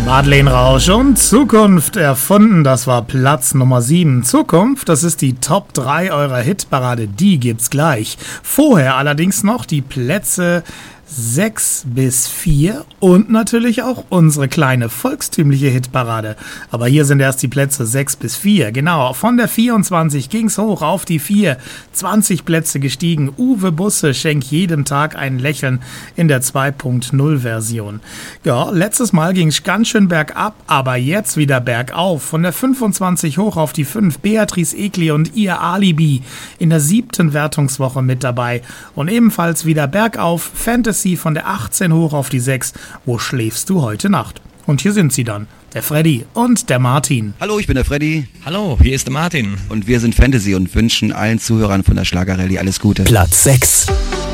Madeleine Rausch und Zukunft erfunden, das war Platz Nummer 7. Zukunft, das ist die Top 3 eurer Hitparade, die gibt's gleich. Vorher allerdings noch die Plätze 6 bis 4 und natürlich auch unsere kleine volkstümliche Hitparade. Aber hier sind erst die Plätze 6 bis 4. Genau, von der 24 ging's hoch auf die 4. 20 Plätze gestiegen. Uwe Busse schenkt jedem Tag ein Lächeln in der 2.0 Version. Ja, letztes Mal ging's ganz schön bergab, aber jetzt wieder bergauf. Von der 25 hoch auf die 5. Beatrice Egli und ihr Alibi in der 7. Wertungswoche mit dabei. Und ebenfalls wieder bergauf Fantasy von der 18 hoch auf die 6. Wo schläfst du heute Nacht? Und hier sind sie dann, der Freddy und der Martin. Hallo, ich bin der Freddy. Hallo, hier ist der Martin. Und wir sind Fantasy und wünschen allen Zuhörern von der Schlagerrallye alles Gute. Platz 6.